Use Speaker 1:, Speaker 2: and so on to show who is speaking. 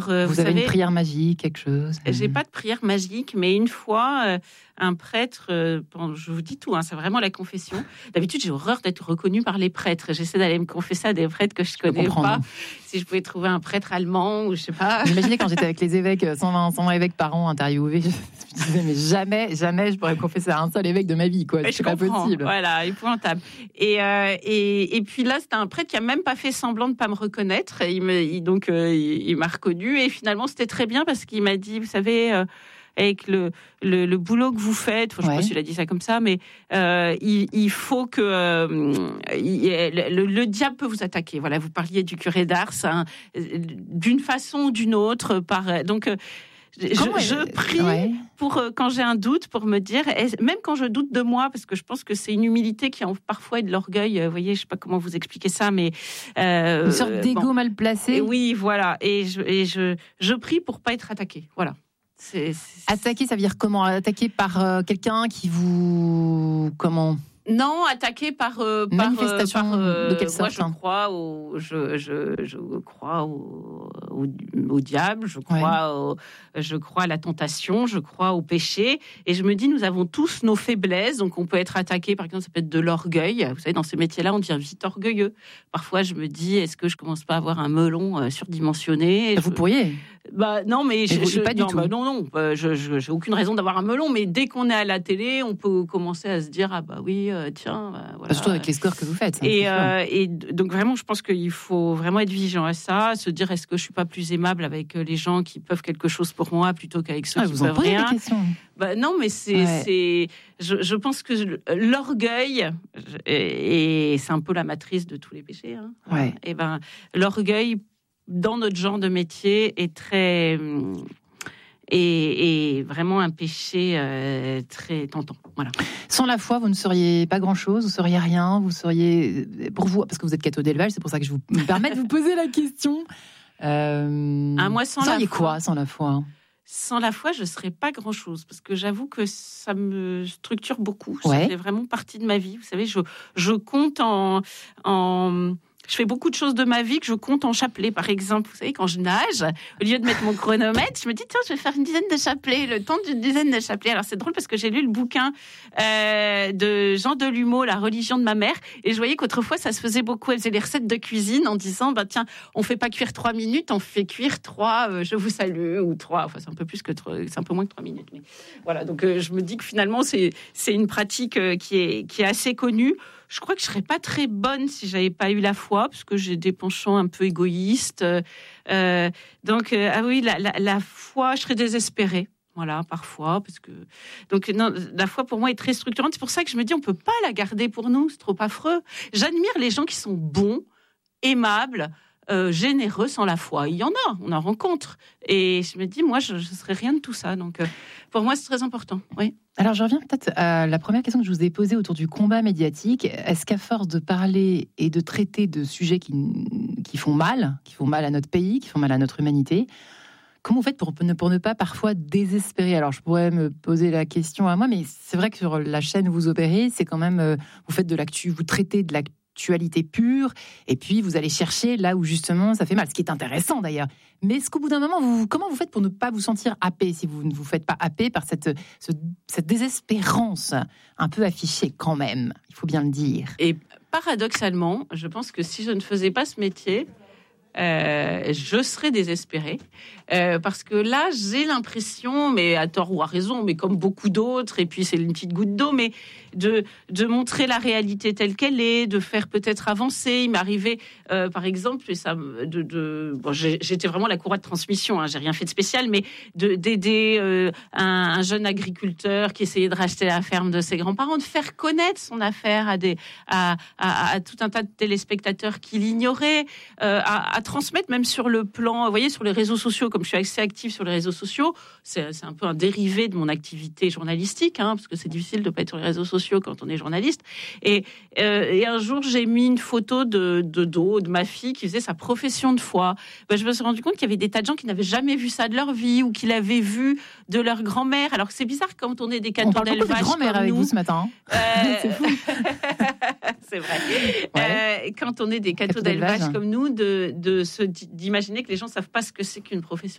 Speaker 1: vous avez une prière magique, quelque chose?
Speaker 2: J'ai pas de prière magique, mais une fois, un prêtre, je vous dis tout, c'est vraiment la confession. D'habitude, j'ai horreur d'être reconnue par les prêtres. J'essaie d'aller me confesser à des prêtres que je connais pas. Si je pouvais trouver un prêtre allemand ou je sais pas.
Speaker 1: Imaginez quand j'étais avec les évêques, 120 évêques par an interviewés, je me disais mais jamais je pourrais confesser à un seul évêque de ma vie, quoi. C'est pas possible.
Speaker 2: Voilà, épouvantable. Et puis là, c'était un prêtre qui a même pas fait semblant de pas me reconnaître. Il m'a reconnu et finalement c'était très bien parce qu'il m'a dit, vous savez, avec le boulot que vous faites, je ne sais pas s'il a dit ça comme ça, mais il faut que le diable peut vous attaquer. Voilà, vous parliez du curé d'Ars, d'une façon ou d'une autre. Donc, je prie pour quand j'ai un doute, pour me dire, même quand je doute de moi, parce que je pense que c'est une humilité qui parfois est de l'orgueil. Vous voyez, je ne sais pas comment vous expliquer ça, mais
Speaker 1: une sorte d'ego mal placé.
Speaker 2: Oui, voilà. Et je prie pour pas être attaqué. Voilà.
Speaker 1: Attaquer, ça veut dire comment? Attaquer par quelqu'un qui vous... Comment?
Speaker 2: Non, attaqué par
Speaker 1: manifestation de quelle sorte?
Speaker 2: Moi, je crois au diable, je crois à la tentation, je crois au péché, et je me dis, nous avons tous nos faiblesses, donc on peut être attaqué, par exemple, ça peut être de l'orgueil. Vous savez, dans ces métiers-là, on devient vite orgueilleux. Parfois, je me dis, est-ce que je commence pas à avoir un melon surdimensionné?
Speaker 1: Vous pourriez.
Speaker 2: Non, mais
Speaker 1: pas du tout.
Speaker 2: Non, j'ai aucune raison d'avoir un melon, mais dès qu'on est à la télé, on peut commencer à se dire, tiens, voilà.
Speaker 1: Surtout avec les scores que vous faites.
Speaker 2: Et donc vraiment, je pense qu'il faut vraiment être vigilant à ça, se dire, est-ce que je suis pas plus aimable avec les gens qui peuvent quelque chose pour moi plutôt qu'avec ceux qui peuvent rien? Non, mais je pense que l'orgueil, et c'est un peu la matrice de tous les péchés, et l'orgueil dans notre genre de métier est très et vraiment un péché très tentant. Voilà.
Speaker 1: Sans la foi, vous ne seriez pas grand-chose, vous seriez rien, vous seriez, pour vous, parce que vous êtes catho d'élevage, c'est pour ça que je me permets de vous poser la question.
Speaker 2: Moi, sans la foi.
Speaker 1: Quoi sans la foi?
Speaker 2: Sans la foi, je ne serais pas grand-chose, parce que j'avoue que ça me structure beaucoup. Ça fait vraiment partie de ma vie. Vous savez, je compte je fais beaucoup de choses de ma vie que je compte en chapelets. Par exemple, vous savez, quand je nage, au lieu de mettre mon chronomètre, je me dis, tiens, je vais faire une dizaine de chapelets, le temps d'une dizaine de chapelets. Alors, c'est drôle parce que j'ai lu le bouquin de Jean Delumeau, La religion de ma mère, et je voyais qu'autrefois, ça se faisait beaucoup. Elle faisait des recettes de cuisine en disant, tiens, on fait pas cuire 3 minutes, on fait cuire 3, je vous salue, ou 3, enfin, c'est un peu plus que 3, c'est un peu moins que 3 minutes. Mais voilà, donc je me dis que finalement, c'est une pratique qui est assez connue. Je crois que je serais pas très bonne si j'avais pas eu la foi, parce que j'ai des penchants un peu égoïstes. Donc, la foi, je serais désespérée. Voilà, parfois, parce que non, la foi pour moi est très structurante. C'est pour ça que je me dis, on peut pas la garder pour nous, c'est trop affreux. J'admire les gens qui sont bons, aimables, généreux sans la foi. Il y en a, on en rencontre. Et je me dis, moi, je serais rien de tout ça. Donc, pour moi, c'est très important. Oui.
Speaker 1: Alors, je reviens peut-être à la première question que je vous ai posée autour du combat médiatique. Est-ce qu'à force de parler et de traiter de sujets qui font mal à notre pays, qui font mal à notre humanité, comment vous faites pour ne pas parfois désespérer? Alors, je pourrais me poser la question à moi, mais c'est vrai que sur la chaîne où vous opérez, c'est quand même, vous faites de l'actu, vous traitez de l'actualité pure, et puis vous allez chercher là où justement ça fait mal, ce qui est intéressant d'ailleurs. Mais est-ce qu'au bout d'un moment, comment vous faites pour ne pas vous sentir happé, si vous ne vous faites pas happer par cette désespérance un peu affichée quand même, il faut bien le dire.
Speaker 2: Et paradoxalement, je pense que si je ne faisais pas ce métier, je serais désespérée, parce que là j'ai l'impression, mais à tort ou à raison, mais comme beaucoup d'autres, et puis c'est une petite goutte d'eau, mais de montrer la réalité telle qu'elle est, de faire peut-être avancer. Il m'est arrivé par exemple, j'étais vraiment la courroie de transmission, j'ai rien fait de spécial, mais d'aider un jeune agriculteur qui essayait de racheter la ferme de ses grands-parents, de faire connaître son affaire à tout un tas de téléspectateurs qui l'ignoraient, à transmettre même sur le plan, vous voyez, sur les réseaux sociaux, comme je suis assez active sur les réseaux sociaux, c'est un peu un dérivé de mon activité journalistique, parce que c'est difficile de pas être sur les réseaux sociaux quand on est journaliste. Et un jour, j'ai mis une photo de ma fille qui faisait sa profession de foi. Je me suis rendu compte qu'il y avait des tas de gens qui n'avaient jamais vu ça de leur vie, ou qui l'avaient vu de leur grand-mère. Alors que c'est bizarre quand on est des cathos d'élevage. On parle beaucoup de
Speaker 1: grand-mère avec vous ce matin.
Speaker 2: C'est fou. C'est vrai. Ouais. Quand on est des cathos d'élevage comme nous, d'imaginer que les gens savent pas ce que c'est qu'une profession